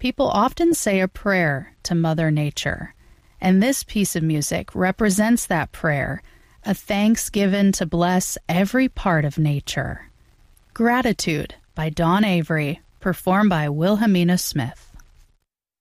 people often say a prayer to Mother Nature, and this piece of music represents that prayer, a thanks given to bless every part of nature. Gratitude by Dawn Avery, performed by Wilhelmina Smith.